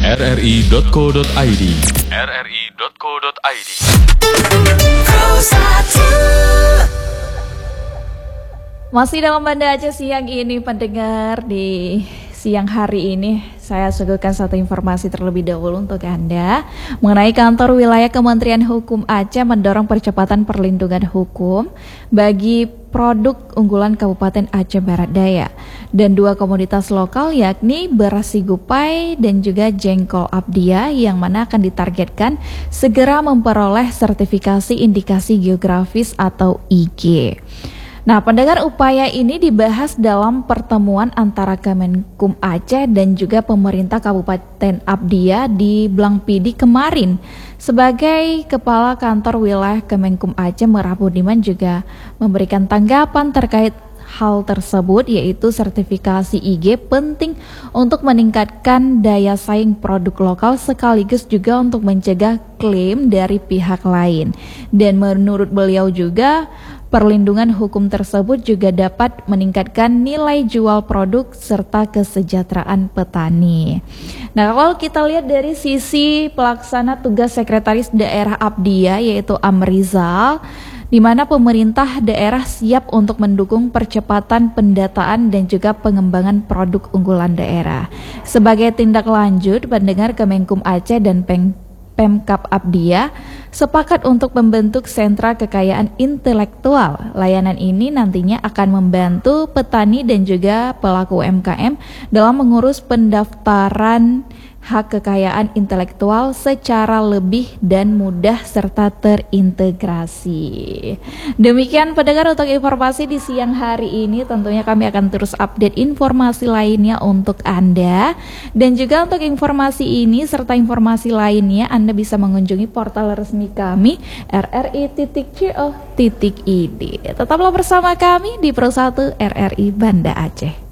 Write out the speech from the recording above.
rri.co.id. Masih dalam Banda Aceh siang ini, pendengar. Di siang hari ini saya suguhkan satu informasi terlebih dahulu untuk Anda mengenai kantor wilayah Kementerian Hukum Aceh mendorong percepatan perlindungan hukum bagi produk unggulan Kabupaten Aceh Barat Daya dan dua komoditas lokal, yakni beras Sigupai dan juga jengkol Abdia, yang mana akan ditargetkan segera memperoleh sertifikasi indikasi geografis atau IG. Nah, pendengar, upaya ini dibahas dalam pertemuan antara Kemenkum Aceh dan juga pemerintah Kabupaten Abdia di Blangpidi kemarin. Sebagai Kepala Kantor Wilayah Kemenkum Aceh, Merah Budiman juga memberikan tanggapan terkait hal tersebut, yaitu sertifikasi IG penting untuk meningkatkan daya saing produk lokal sekaligus juga untuk mencegah klaim dari pihak lain. Dan menurut beliau juga, perlindungan hukum tersebut juga dapat meningkatkan nilai jual produk serta kesejahteraan petani. Nah, kalau kita lihat dari sisi pelaksana tugas Sekretaris Daerah Abdia, yaitu Amrizal, di mana pemerintah daerah siap untuk mendukung percepatan pendataan dan juga pengembangan produk unggulan daerah. Sebagai tindak lanjut, pendengar, Kemenkum Aceh dan Pemkab Abdia sepakat untuk membentuk sentra kekayaan intelektual. Layanan ini nantinya akan membantu petani dan juga pelaku UMKM dalam mengurus pendaftaran hak kekayaan intelektual secara lebih dan mudah serta terintegrasi. Demikian pendengar untuk informasi di siang hari ini. Tentunya kami akan terus update informasi lainnya untuk Anda. Dan juga untuk informasi ini serta informasi lainnya, Anda bisa mengunjungi portal resmi kami rri.co.id. Tetaplah bersama kami di Pro 1 RRI Banda Aceh.